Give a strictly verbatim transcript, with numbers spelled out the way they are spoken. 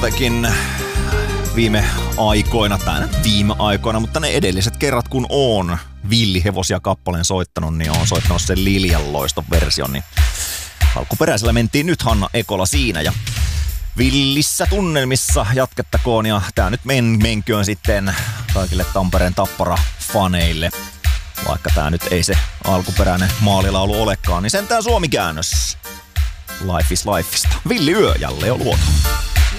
jotenkin viime aikoina, tai viime aikoina, mutta ne edelliset kerrat kun oon Villihevosia kappaleen soittanut, niin oon soittanut sen Liljan loiston version, niin alkuperäisellä mentiin nyt Hanna Ekola siinä ja villissä tunnelmissa jatkettakoon ja tää nyt men, menköön sitten kaikille Tampereen Tappara-faneille. Vaikka tää nyt ei se alkuperäinen maalilaulu olekaan, niin sentään suomikäännös Life is Lifeista. Villi Yö ja Leo Luoto.